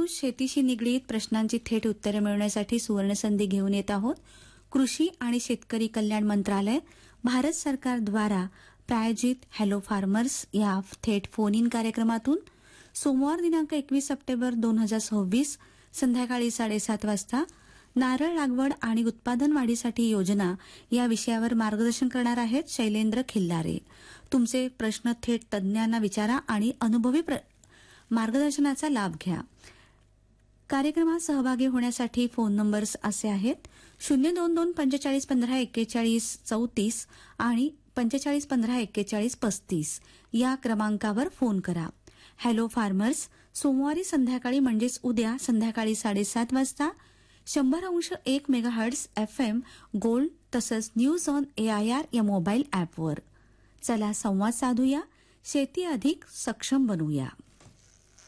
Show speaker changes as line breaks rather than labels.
रोज शेतीशी निगडीत प्रश्नांची थेट उत्तरे मिळवण्यासाठी सुवर्णसंधी घेऊन येत आहोत. कृषी आणि शेतकरी कल्याण मंत्रालय, भारत सरकार द्वारा प्रायोजित हॅलो फार्मर्स या थेट फोन इन कार्यक्रमातून सोमवार दिनांक 21 सप्टेंबर 2026 संध्याकाळी 7:30 वाजता नारळ लागवड आणि उत्पादन वाढीसाठी योजना या विषयावर मार्गदर्शन करणार आहेत शैलेंद्र खिल्लारे. तुमचे प्रश्न थेट तज्ज्ञांना विचारा आणि अनुभवी मार्गदर्शनाचा लाभ घ्या. कार्यक्रमात सहभागी होण्यासाठी फोन नंबर्स असे आहेत 022 45 15 41 34 आणि 45 15 41 35 या क्रमांकावर फोन करा. हॅलो फार्मर्स सोमवारी संध्याकाळी म्हणजेच उद्या संध्याकाळी 7:30 वाजता 100.1 मेगाहर्ट्झ FM गोल्ड तसंच न्यूज ऑन AIR या मोबाईल ॲपवर. चला संवाद साधूया, शेती अधिक सक्षम बनवूया.